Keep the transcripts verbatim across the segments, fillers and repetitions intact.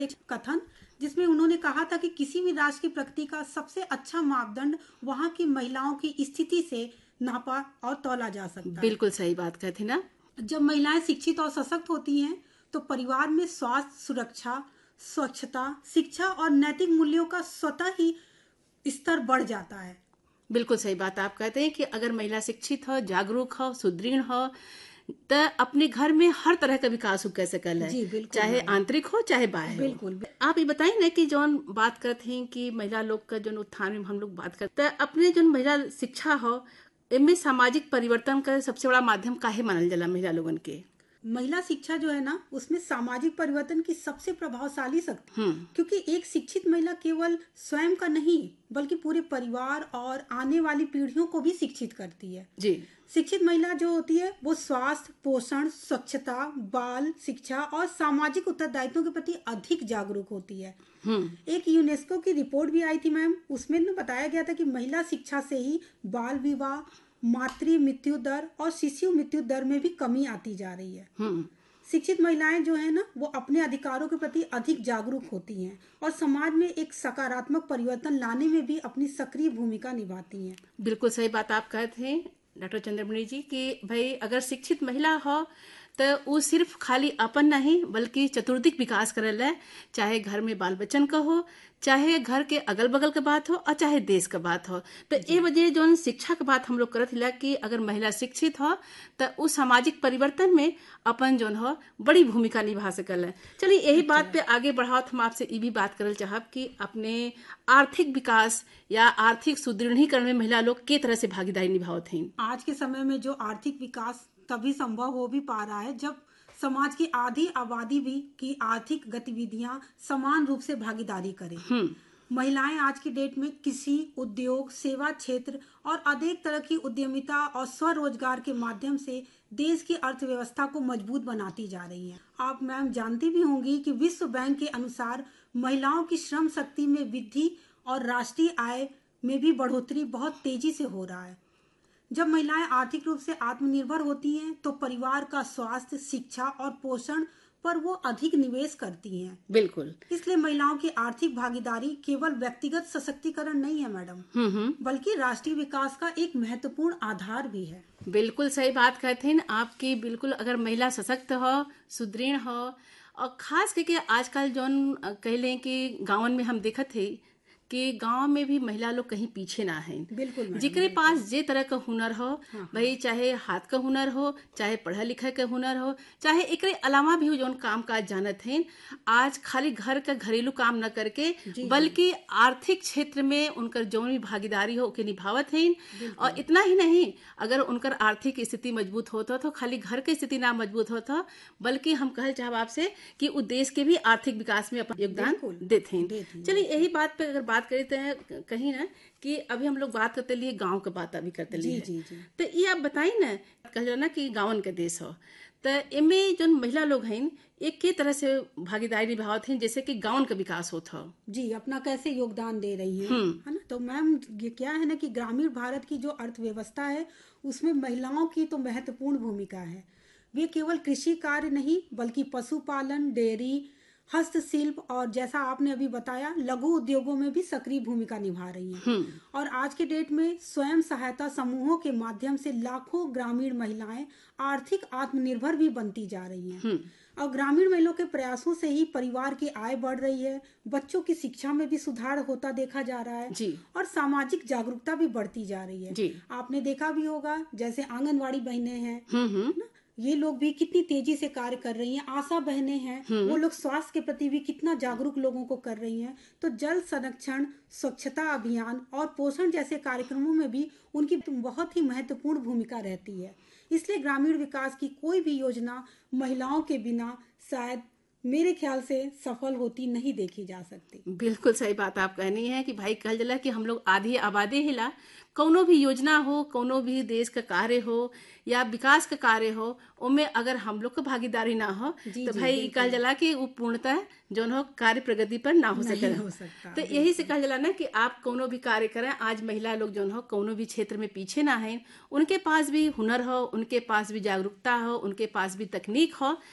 एक कथन जिसमें उन्होंने कहा था कि किसी भी राष्ट्र की प्रगति का सबसे अच्छा मापदंड वहाँ की महिलाओं की स्थिति से नापा और तौला जा सकता है। बिल्कुल सही बात कहती ना। जब महिलाएं शिक्षित और सशक्त होती हैं तो परिवार में स्वास्थ्य, सुरक्षा, स्वच्छता, शिक्षा और नैतिक मूल्यों का स्वतः ही स्तर बढ़ जाता है। बिल्कुल सही बात आप कहते हैं कि अगर महिला शिक्षित हो, जागरूक हो, सुदृढ़ हो तो अपने घर में हर तरह का विकास हो कैसे कर जी, ले, बिल्कुल चाहे मैडम। आंतरिक हो चाहे बाह्य हो। बिल्कुल। आप ये बताइए ना कि जौन बात करते हैं कि महिला लोग का जो उत्थान में हम लोग बात करते हैं, अपने जो महिला शिक्षा हो इनमें सामाजिक परिवर्तन का सबसे बड़ा माध्यम काहे मानल जाला महिला लोगन के? महिला शिक्षा जो है ना उसमें सामाजिक परिवर्तन की सबसे प्रभावशाली शक्ति, हम्म क्योंकि एक शिक्षित महिला केवल स्वयं का नहीं बल्कि पूरे परिवार और आने वाली पीढ़ियों को भी शिक्षित करती है। जी शिक्षित महिला जो होती है वो स्वास्थ्य, पोषण, स्वच्छता, बाल शिक्षा और सामाजिक उत्तरदायित्वों के प्रति अधिक जागरूक होती है। हम्म एक यूनेस्को की रिपोर्ट भी आई थी मैम, उसमें ना बताया गया था कि महिला शिक्षा से ही बाल विवाह, मातृ मृत्यु दर और शिशु मृत्यु दर में भी कमी आती जा रही है। हम्म शिक्षित महिलाएं जो है ना वो अपने अधिकारों के प्रति अधिक जागरूक होती हैं और समाज में एक सकारात्मक परिवर्तन लाने में भी अपनी सक्रिय भूमिका निभाती हैं। बिल्कुल सही बात आप कहते हैं डॉक्टर चंद्रमणि जी कि भाई अगर शिक्षित महिला हो तो वो सिर्फ खाली अपन नहीं बल्कि चतुर्दिक विकास करल है, चाहे घर में बाल बच्चन का हो, चाहे घर के अगल बगल का बात हो और चाहे देश का बात हो। तो ये वजह जो शिक्षा का बात हम लोग करत हिला कि अगर महिला शिक्षित हो तो उस सामाजिक परिवर्तन में अपन जो हो बड़ी भूमिका निभा सकल है। चलिए यही बात पे आगे बढ़ाओ, हम आपसे ये भी बात करल चाहब कि अपने आर्थिक विकास या आर्थिक सुदृढ़ीकरण में महिला लोग के तरह से भागीदारी निभावत हैं। आज के समय में जो आर्थिक विकास तभी संभव हो भी पा रहा है जब समाज की आधी आबादी भी की आर्थिक गतिविधियां समान रूप से भागीदारी करें। महिलाएं आज की डेट में कृषि, उद्योग, सेवा क्षेत्र और अनेक तरह की उद्यमिता और स्वरोजगार के माध्यम से देश की अर्थव्यवस्था को मजबूत बनाती जा रही हैं। आप मैम जानती भी होंगी कि विश्व बैंक के अनुसार महिलाओं की श्रम शक्ति में वृद्धि और राष्ट्रीय आय में भी बढ़ोतरी बहुत तेजी से हो रहा है। जब महिलाएं आर्थिक रूप से आत्मनिर्भर होती हैं तो परिवार का स्वास्थ्य, शिक्षा और पोषण पर वो अधिक निवेश करती हैं। बिल्कुल। इसलिए महिलाओं की आर्थिक भागीदारी केवल व्यक्तिगत सशक्तिकरण नहीं है मैडम, बल्कि राष्ट्रीय विकास का एक महत्वपूर्ण आधार भी है। बिल्कुल सही बात कहते हैं आपकी। बिल्कुल अगर महिला सशक्त हो, सुदृढ़ हो और खास करके आजकल जौन कह लें कि गांवन में हम देखत है कि गांव में भी महिला लोग कहीं पीछे ना हैं। बिल्कुल मैडम, जिकरे पास जे तरह का हुनर हो, हाँ, भाई चाहे हाथ का हुनर हो, चाहे पढ़ा लिखा का हुनर हो, चाहे एकरे अलावा भी जौन काम काज जानत हैं, आज खाली घर का घरेलू काम न करके बल्कि आर्थिक क्षेत्र में उनकर जौन भी भागीदारी हो ओके निभावत हैं। और इतना ही नहीं, अगर उनकर आर्थिक स्थिति मजबूत होता तो खाली घर की स्थिति ना मजबूत होता बल्कि हम कहल चाहब आपसे कि वो देश के भी आर्थिक विकास में अपना योगदान देते हैं। चलिए यही बात पे अगर बात करते हैं कहीं ना कि अभी हम लोग बात करते लिए गांव का बात अभी करते लिए, जी, जी। तो ये आप बताइए ना, कह ना कि गांवन का देश हो तो इनमें जो महिला लोग हैं एक के तरह से भागीदारी निभावत हैं जैसे कि गांवन का विकास होता हो। जी, अपना कैसे योगदान दे रही हैं, है ना। तो मैम ये क्या है ना कि ग्रामीण भारत की जो अर्थव्यवस्था है उसमें महिलाओं की तो महत्वपूर्ण भूमिका है। वे केवल कृषि कार्य नहीं बल्कि पशुपालन, डेयरी, हस्तशिल्प और जैसा आपने अभी बताया लघु उद्योगों में भी सक्रिय भूमिका निभा रही हैं। और आज के डेट में स्वयं सहायता समूहों के माध्यम से लाखों ग्रामीण महिलाएं आर्थिक आत्मनिर्भर भी बनती जा रही हैं। और ग्रामीण महिलाओं के प्रयासों से ही परिवार की आय बढ़ रही है, बच्चों की शिक्षा में भी सुधार होता देखा जा रहा है जी। और सामाजिक जागरूकता भी बढ़ती जा रही है जी। आपने देखा भी होगा जैसे आंगनवाड़ी बहनें हैं हम्म ना, ये लोग भी कितनी तेजी से कार्य कर रही हैं। आशा बहनें हैं, वो लोग स्वास्थ्य के प्रति भी कितना जागरूक लोगों को कर रही हैं। तो जल संरक्षण, स्वच्छता अभियान और पोषण जैसे कार्यक्रमों में भी उनकी बहुत ही महत्वपूर्ण भूमिका रहती है। इसलिए ग्रामीण विकास की कोई भी योजना महिलाओं के बिना शायद मेरे ख्याल से सफल होती नहीं देखी जा सकती। बिल्कुल सही बात आप कहनी है कि भाई कहल जला कि हम लोग आधी आबादी हिला कोनो भी योजना हो, कोनो भी देश का कार्य हो या विकास का कार्य हो, उनमें अगर हम लोग का भागीदारी ना हो तो भाई कहल जला कि वो पूर्णतः जो हो कार्य प्रगति पर ना हो सकता। तो यही से कहल जला ना कि आप कोनो भी कार्य करें, आज महिला लोग जो हो कोनो भी क्षेत्र में पीछे ना है, उनके पास भी हुनर हो, उनके पास भी जागरूकता हो, उनके पास भी तकनीक हो,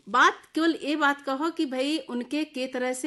बात केवल ये बात कहो कि भाई उनके के तरह से